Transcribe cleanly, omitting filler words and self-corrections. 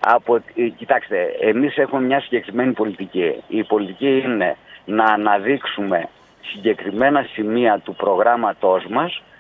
Κοιτάξτε, εμείς έχουμε μια συγκεκριμένη πολιτική. Η πολιτική είναι να αναδείξουμε συγκεκριμένα σημεία του προγράμματός μας